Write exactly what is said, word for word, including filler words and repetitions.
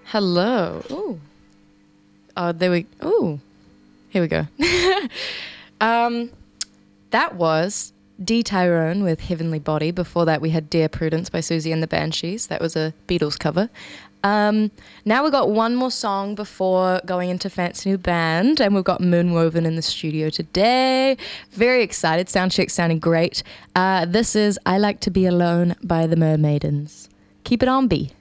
Hello. Ooh. Oh, there we. Ooh. Here we go. um, that was D. Tyrone with Heavenly Body. Before that, we had Dear Prudence by Susie and the Banshees. That was a Beatles cover. Um, now we've got one more song before going into Fancy New Band, and we've got Moonwoven in the studio today. Very excited. Soundcheck sounding great. Uh, this is I Like to Be Alone by the Mermaidens. Keep it on, B.